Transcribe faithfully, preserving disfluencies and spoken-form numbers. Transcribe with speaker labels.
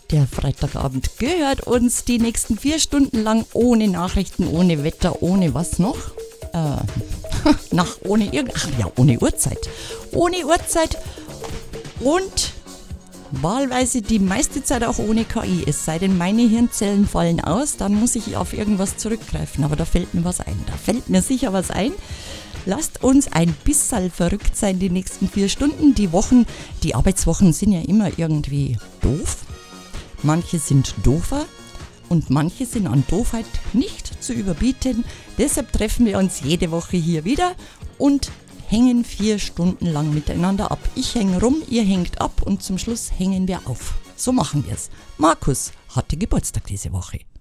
Speaker 1: Der Freitagabend gehört uns die nächsten vier Stunden lang ohne Nachrichten, ohne Wetter, ohne was noch? Äh, nach, ohne irgend, ach ja, ohne Uhrzeit. Ohne Uhrzeit und wahlweise die meiste Zeit auch ohne K I. Es sei denn, meine Hirnzellen fallen aus, dann muss ich auf irgendwas zurückgreifen. Aber da fällt mir was ein. Da fällt mir sicher was ein. Lasst uns ein bisschen verrückt sein die nächsten vier Stunden. Die Wochen, die Arbeitswochen sind ja immer irgendwie doof. Manche sind doofer und manche sind an Doofheit nicht zu überbieten. Deshalb treffen wir uns jede Woche hier wieder und hängen vier Stunden lang miteinander ab. Ich hänge rum, ihr hängt ab und zum Schluss hängen wir auf. So machen wir es. Markus hatte Geburtstag diese Woche.